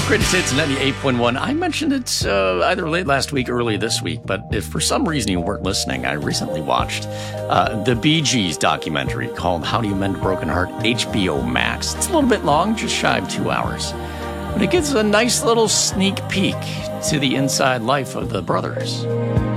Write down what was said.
Greatest Hits 98.1. I mentioned it either late last week or early this week, but if for some reason you weren't listening, I recently watched the Bee Gees documentary called How Do You Mend a Broken Heart, HBO Max. It's a little bit long, just shy of 2 hours, but it gives a nice little sneak peek to the inside life of the brothers.